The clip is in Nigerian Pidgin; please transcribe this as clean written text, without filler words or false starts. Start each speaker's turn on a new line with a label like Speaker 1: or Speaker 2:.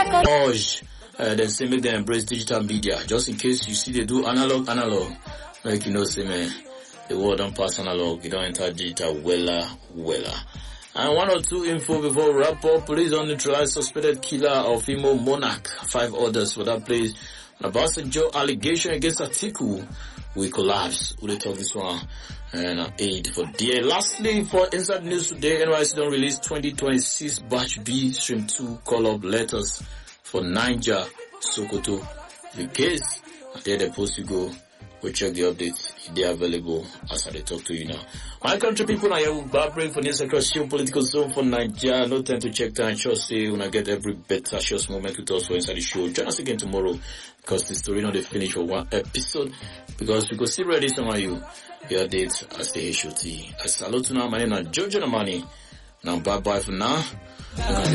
Speaker 1: urge then say make them embrace digital media. Just in case you see they do analog, like you know, say man, the world don't pass analog, you don't enter digital, wella. And one or two info before we wrap up. Police don't neutralize suspected killer of Imo Monarch. 5 others for that place. Obasanjo allegation against Atiku will collapse. We'll talk this one and aid for dear. Lastly, for inside news today, NYC don't release 2026 batch B stream 2 call-up letters for Niger, Sokoto. The case, there the post you go. We'll check the updates. They are available as I talk to you now. My country people, I am barbering for this across your political zone for Nigeria. No time to check time. Just say when I get every better short moment with us for inside the show. Join us again tomorrow because the story not they finish for one episode because we go see ready some of you. Your dates as the HOT. I salute you now. My name is Jojo Namani. Now bye bye for now.